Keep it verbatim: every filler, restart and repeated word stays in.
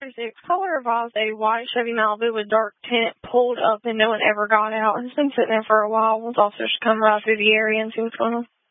Six, caller advised a white Chevy Malibu with dark tint pulled up and no one ever got out. It's been sitting there for a while. Once officers come right through the area and see what's going on.